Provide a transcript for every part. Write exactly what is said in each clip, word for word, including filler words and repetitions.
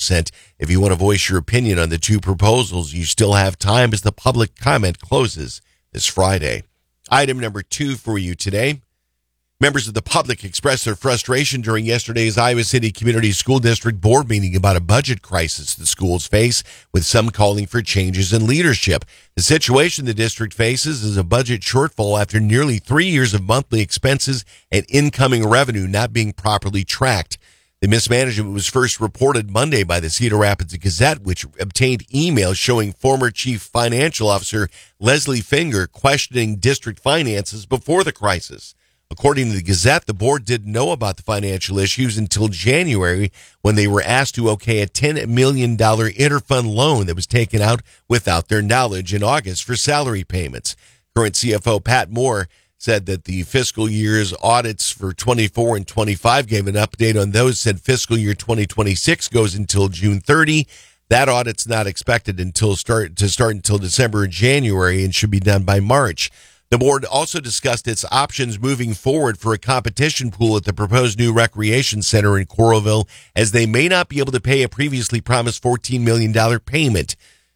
percent. If you want to voice your opinion on the two proposals, you still have time as the public comment closes this Friday. Item number two for you today. Members of the public expressed their frustration during yesterday's Iowa City Community School District Board meeting about a budget crisis the schools face, with some calling for changes in leadership. The situation the district faces is a budget shortfall after nearly three years of monthly expenses and incoming revenue not being properly tracked. The mismanagement was first reported Monday by the Cedar Rapids Gazette, which obtained emails showing former Chief Financial Officer Leslie Finger questioning district finances before the crisis. According to the Gazette, the board didn't know about the financial issues until January, when they were asked to okay a ten million dollars interfund loan that was taken out without their knowledge in August for salary payments. Current C F O Pat Moore said that the fiscal year's audits for twenty-four and twenty-five gave an update on those, said fiscal year twenty twenty-six goes until June thirtieth. That audit's not expected until start to start until December and January and should be done by March. The board also discussed its options moving forward for a competition pool at the proposed new recreation center in Coralville, as they may not be able to pay a previously promised fourteen million dollars payment.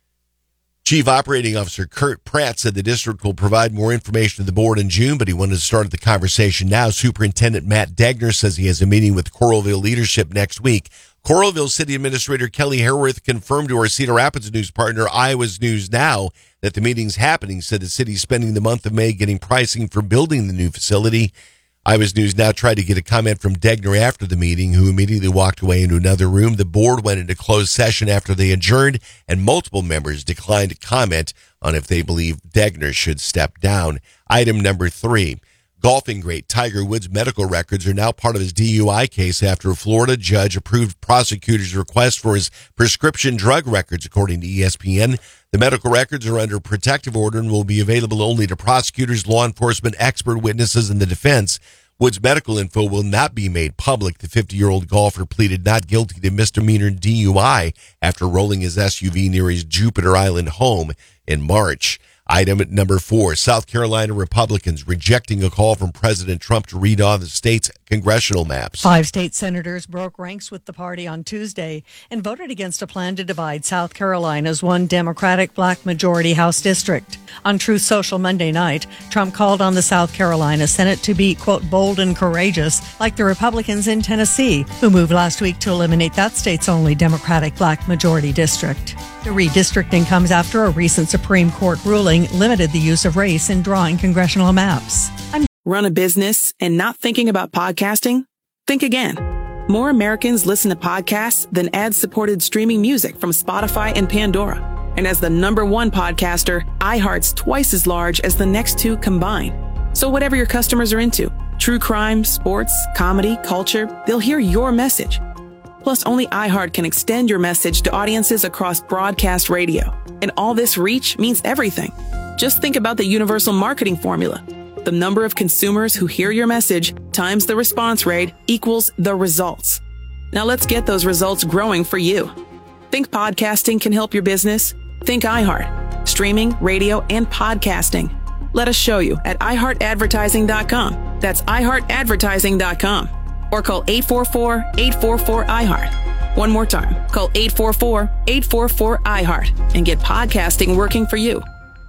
Chief Operating Officer Kurt Pratt said the district will provide more information to the board in June, but he wanted to start the conversation now. Superintendent Matt Degner says he has a meeting with Coralville leadership next week. Coralville City Administrator Kelly Hareworth confirmed to our Cedar Rapids news partner, Iowa's News Now, that the meeting's happening, said the city's spending the month of May getting pricing for building the new facility. Iowa's News Now tried to get a comment from Degner after the meeting, who immediately walked away into another room. The board went into closed session after they adjourned, and multiple members declined to comment on if they believe Degner should step down. Item number three. Golfing great Tiger Woods' medical records are now part of his D U I case after a Florida judge approved prosecutors' request for his prescription drug records, according to E S P N. The medical records are under protective order and will be available only to prosecutors, law enforcement, expert witnesses, and the defense. Woods' medical info will not be made public. The fifty-year-old golfer pleaded not guilty to misdemeanor D U I after rolling his S U V near his Jupiter Island home in March. Item number four, South Carolina Republicans rejecting a call from President Trump to redraw the state's congressional maps. Five state senators broke ranks with the party on Tuesday and voted against a plan to divide South Carolina's one Democratic black majority House district. On Truth Social Monday night, Trump called on the South Carolina Senate to be, quote, bold and courageous, like the Republicans in Tennessee, who moved last week to eliminate that state's only Democratic black majority district. The redistricting comes after a recent Supreme Court ruling limited the use of race in drawing congressional maps. I'm- Run a business and not thinking about podcasting? Think again. More Americans listen to podcasts than ad-supported streaming music from Spotify and Pandora. And as the number one podcaster, iHeart's twice as large as the next two combined. So whatever your customers are into, true crime, sports, comedy, culture, they'll hear your message. Plus, only iHeart can extend your message to audiences across broadcast radio. And all this reach means everything. Just think about the universal marketing formula. The number of consumers who hear your message times the response rate equals the results. Now let's get those results growing for you. Think podcasting can help your business? Think iHeart. Streaming, radio, and podcasting. Let us show you at i heart advertising dot com. That's i heart advertising dot com. Or call eight four four, eight four four, I heart. One more time. Call eight four four, eight four four, I heart and get podcasting working for you.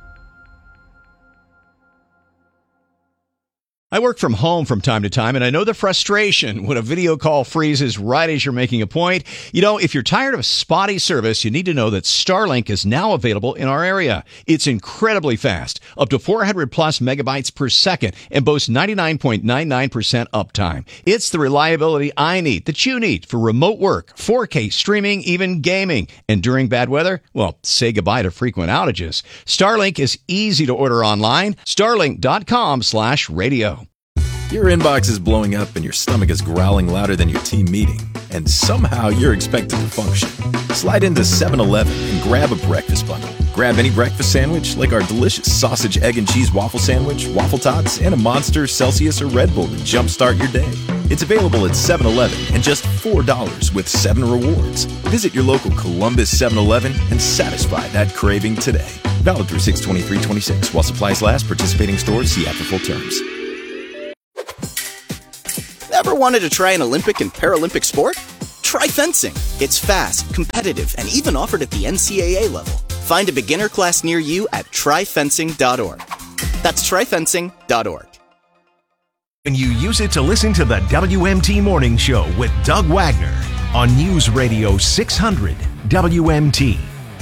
I work from home from time to time, and I know the frustration when a video call freezes right as you're making a point. You know, if you're tired of spotty service, you need to know that Starlink is now available in our area. It's incredibly fast, up to four hundred plus megabytes per second, and boasts ninety-nine point nine nine percent uptime. It's the reliability I need, that you need, for remote work, four K streaming, even gaming. And during bad weather, well, say goodbye to frequent outages. Starlink is easy to order online. Starlink dot com slash radio. Your inbox is blowing up and your stomach is growling louder than your team meeting, and somehow you're expected to function. Slide into seven eleven and grab a breakfast bundle. Grab any breakfast sandwich like our delicious sausage, egg, and cheese waffle sandwich, waffle tots, and a Monster, Celsius, or Red Bull to jumpstart your day. It's available at seven eleven and just four dollars with seven rewards. Visit your local Columbus seven eleven and satisfy that craving today. Valid through six twenty-three twenty-six while supplies last. Participating stores, see app for full terms. Ever wanted to try an Olympic and Paralympic sport? Try fencing. It's fast, competitive, and even offered at the N C A A level. Find a beginner class near you at try fencing dot org. That's try fencing dot org. And you use it to listen to the W M T Morning Show with Doug Wagner on News Radio six hundred W M T.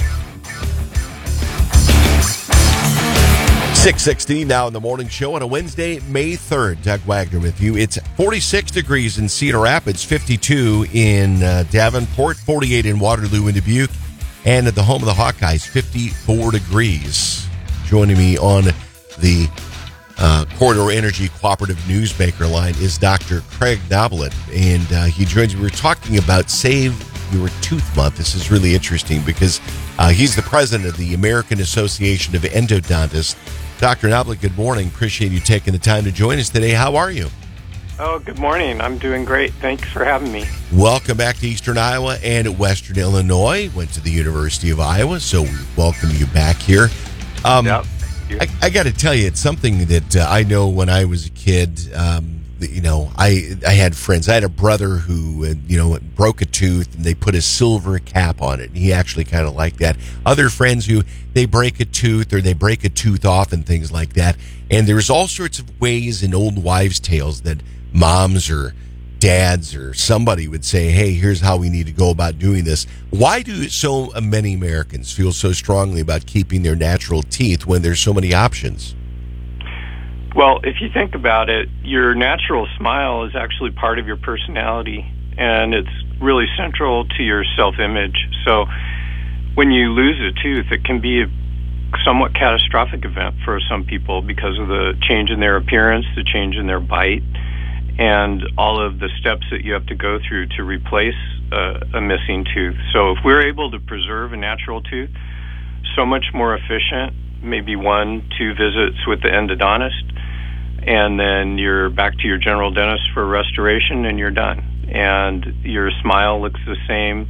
six sixteen now in the morning show on a Wednesday, May third. Doug Wagner with you. It's forty-six degrees in Cedar Rapids, fifty-two in uh, Davenport, forty-eight in Waterloo and Dubuque, and at the home of the Hawkeyes, fifty-four degrees. Joining me on the uh, Corridor Energy Cooperative Newsmaker line is Doctor Craig Noblett, and uh, he joins me. We're talking about Save Your Tooth Month. This is really interesting because uh, he's the president of the American Association of Endodontists. Doctor Noblett, good morning. Appreciate you taking the time to join us today. How are you? Oh, good morning. I'm doing great. Thanks for having me. Welcome back to Eastern Iowa and Western Illinois. Went to the University of Iowa, so we welcome you back here. Um, yep. I, I got to tell you, it's something that uh, I know when I was a kid. Um, you know, I I had friends. I had a brother who, uh, you know, broke a tooth and they put a silver cap on it. And he actually kind of liked that. Other friends who they break a tooth or they break a tooth off and things like that. And there's all sorts of ways in old wives' tales that moms or dads or somebody would say, hey, here's how we need to go about doing this. Why do so many Americans feel so strongly about keeping their natural teeth when there's so many options? Well, if you think about it, your natural smile is actually part of your personality, and it's really central to your self-image. So when you lose a tooth, it can be a somewhat catastrophic event for some people because of the change in their appearance, the change in their bite, and all of the steps that you have to go through to replace uh, a missing tooth. So if we're able to preserve a natural tooth, so much more efficient, maybe one, two visits with the endodontist, and then you're back to your general dentist for restoration, and you're done. And your smile looks the same.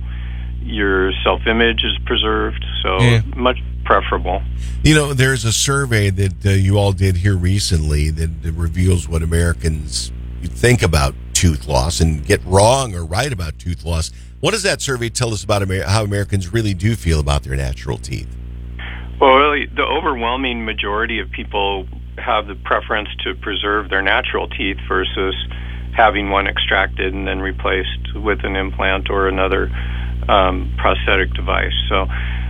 Your self-image is preserved, so yeah. Much preferable. You know, there's a survey that uh, you all did here recently that, that reveals what Americans think about tooth loss and get wrong or right about tooth loss. What does that survey tell us about Amer- how Americans really do feel about their natural teeth? Well, really, the overwhelming majority of people have the preference to preserve their natural teeth versus having one extracted and then replaced with an implant or another um, prosthetic device. So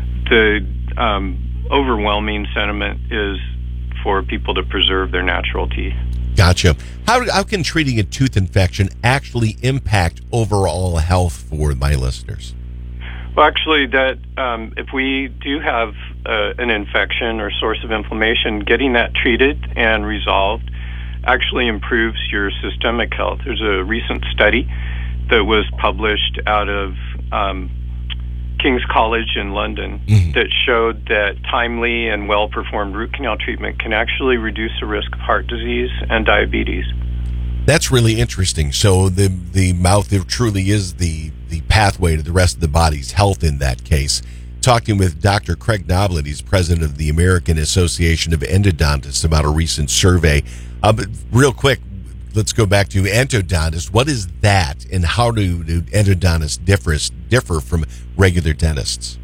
the um, overwhelming sentiment is for people to preserve their natural teeth. Gotcha. How, how can treating a tooth infection actually impact overall health for my listeners? Well, actually, that um, if we do have uh, an infection or source of inflammation, getting that treated and resolved actually improves your systemic health. There's a recent study that was published out of um, King's College in London mm-hmm. that showed that timely and well-performed root canal treatment can actually reduce the risk of heart disease and diabetes. That's really interesting. So the the mouth there truly is the, the pathway to the rest of the body's health in that case. Talking with Doctor Craig Noblett, he's president of the American Association of Endodontists, about a recent survey. Uh, but real quick, let's go back to endodontist. What is that, and how do, do endodontists differ, differ from regular dentists?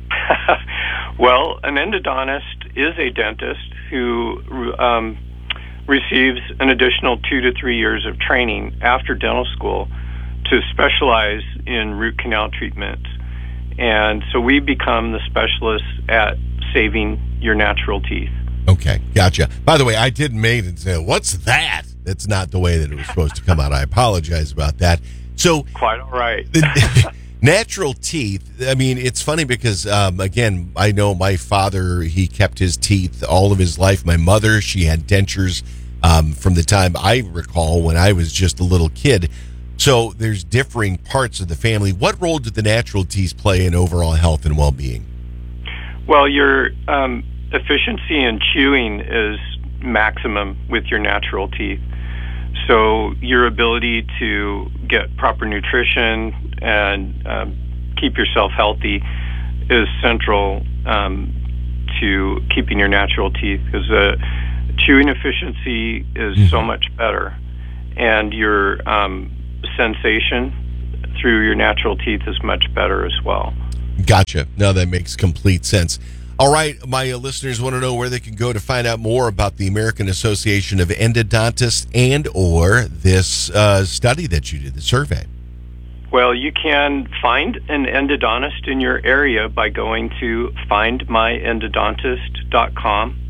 Well, an endodontist is a dentist who um, receives an additional two to three years of training after dental school to specialize in root canal treatment. And so we become the specialists at saving your natural teeth. Okay, gotcha. By the way, I did make it say, what's that? That's not the way that it was supposed to come out. I apologize about that. So, quite all right. the, natural teeth, I mean, it's funny because, um, again, I know my father, he kept his teeth all of his life. My mother, she had dentures um, from the time I recall when I was just a little kid. So there's differing parts of the family. What role did the natural teeth play in overall health and well-being? Well, your um, efficiency in chewing is maximum with your natural teeth. So your ability to get proper nutrition and um, keep yourself healthy is central um, to keeping your natural teeth, because the chewing efficiency is mm-hmm. so much better, and your um, sensation through your natural teeth is much better as well. Gotcha. No, that makes complete sense. All right, my uh, listeners want to know where they can go to find out more about the American Association of Endodontists and or this uh, study that you did, the survey. Well, you can find an endodontist in your area by going to find my endodontist dot com.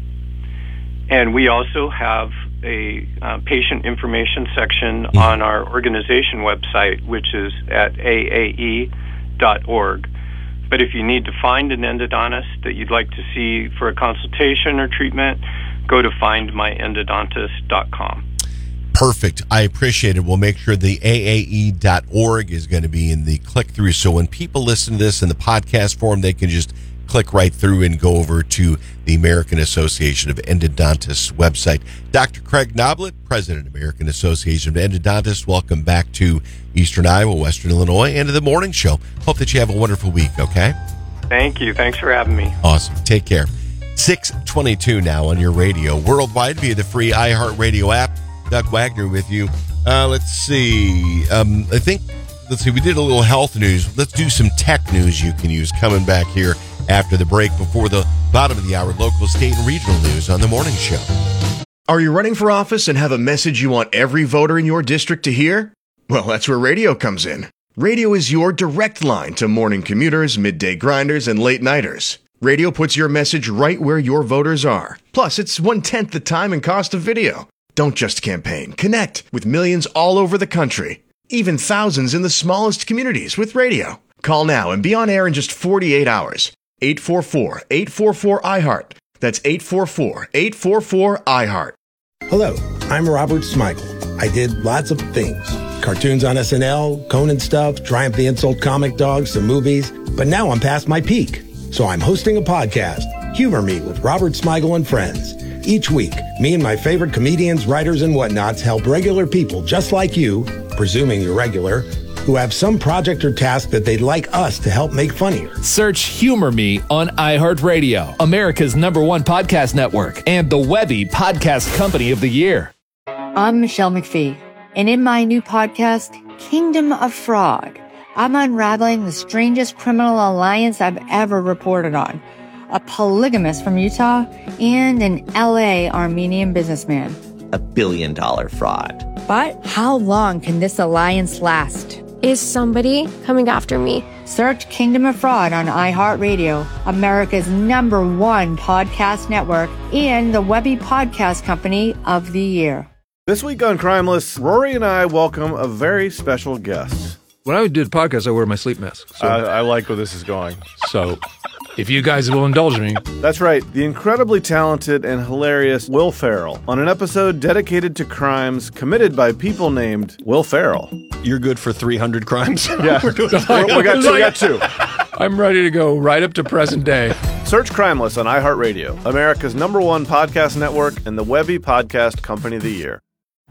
And we also have a uh, patient information section mm-hmm. on our organization website, which is at A A E dot org. But if you need to find an endodontist that you'd like to see for a consultation or treatment, go to find my endodontist dot com. Perfect. I appreciate it. We'll make sure the A A E dot org is going to be in the click-through. So when people listen to this in the podcast form, they can just click right through and go over to the American Association of Endodontists website. Doctor Craig Noblett, President of American Association of Endodontists, welcome back to Eastern Iowa, Western Illinois, and to the morning show. Hope that you have a wonderful week, okay? Thank you. Thanks for having me. Awesome. Take care. six twenty-two now on your radio, worldwide via the free iHeartRadio app. Doug Wagner with you. Uh, let's see. Um, I think, let's see, we did a little health news. Let's do some tech news you can use coming back here after the break before the bottom of the hour, local, state, and regional news on the morning show. Are you running for office and have a message you want every voter in your district to hear? Well, that's where radio comes in. Radio is your direct line to morning commuters, midday grinders, and late nighters. Radio puts your message right where your voters are. Plus, it's one-tenth the time and cost of video. Don't just campaign. Connect with millions all over the country, even thousands in the smallest communities with radio. Call now and be on air in just forty-eight hours. eight four four, eight four four, I heart. That's eight four four, eight four four, I heart. Hello, I'm Robert Smigel. I did lots of things. Cartoons on S N L, Conan stuff, Triumph the Insult comic dogs, some movies. But now I'm past my peak. So I'm hosting a podcast, Humor Me with Robert Smigel and Friends. Each week, me and my favorite comedians, writers, and whatnots help regular people just like you, presuming you're regular, who have some project or task that they'd like us to help make funnier. Search Humor Me on iHeartRadio, America's number one podcast network, and the Webby Podcast Company of the Year. I'm Michelle McPhee, and in my new podcast, Kingdom of Fraud, I'm unraveling the strangest criminal alliance I've ever reported on. A polygamist from Utah and an L A Armenian businessman. A billion dollar fraud. But how long can this alliance last? Is somebody coming after me? Search Kingdom of Fraud on iHeartRadio, America's number one podcast network, and the Webby Podcast Company of the Year. This week on Crimeless, Rory and I welcome a very special guest. When I do the podcast, I wear my sleep mask. So. I, I like where this is going. So, if you guys will indulge me. That's right, the incredibly talented and hilarious Will Ferrell on an episode dedicated to crimes committed by people named Will Ferrell. You're good for three hundred crimes? Yeah, we got two, we got two. I'm ready to go right up to present day. Search Crimeless on iHeartRadio, America's number one podcast network, and the Webby Podcast Company of the Year.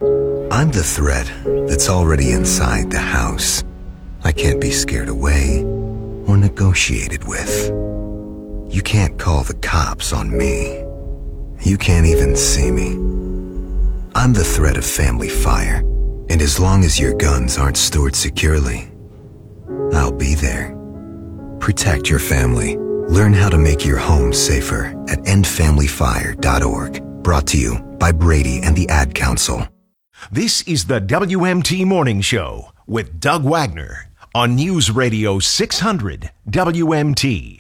I'm the threat that's already inside the house. I can't be scared away or negotiated with. You can't call the cops on me. You can't even see me. I'm the threat of family fire, and as long as your guns aren't stored securely, I'll be there. Protect your family. Learn how to make your home safer at end family fire dot org. Brought to you by Brady and the Ad Council. This is the W M T Morning Show with Doug Wagner on News Radio six hundred W M T.